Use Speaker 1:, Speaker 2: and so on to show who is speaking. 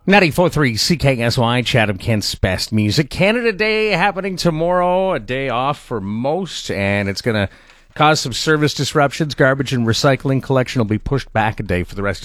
Speaker 1: 94.3 CKSY, Chatham, Kent's best music. Canada Day happening tomorrow, a day off for most, and it's going to cause some service disruptions. Garbage and recycling collection will be pushed back a day for the rest of